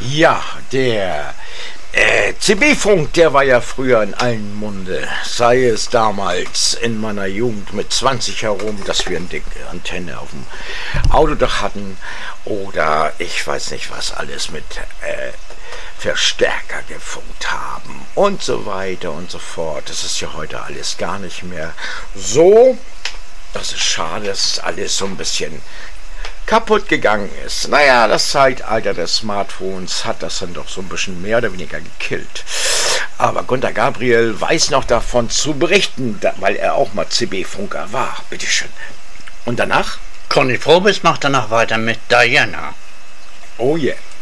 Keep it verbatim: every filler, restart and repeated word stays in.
Ja, der äh, C B-Funk, der war ja früher in allen Munde. Sei es damals in meiner Jugend mit zwanzig herum, dass wir eine dicke Antenne auf dem Autodach hatten. Oder ich weiß nicht was alles mit äh, Verstärker gefunkt haben. Und so weiter und so fort. Das ist ja heute alles gar nicht mehr so. Das ist schade, dass alles so ein bisschen kaputt gegangen ist. Naja, das Zeitalter des Smartphones hat das dann doch so ein bisschen mehr oder weniger gekillt. Aber Gunter Gabriel weiß noch davon zu berichten, weil er auch mal C B-Funker war. Bitteschön. Und danach? Conny Frobis macht danach weiter mit Diana. Oh yeah.